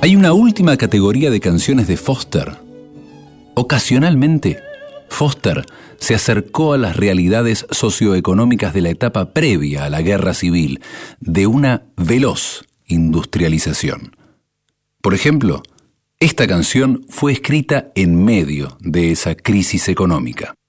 Hay una última categoría de canciones de Foster. Ocasionalmente, Foster se acercó a las realidades socioeconómicas de la etapa previa a la guerra civil, de una veloz industrialización. Por ejemplo, esta canción fue escrita en medio de esa crisis económica.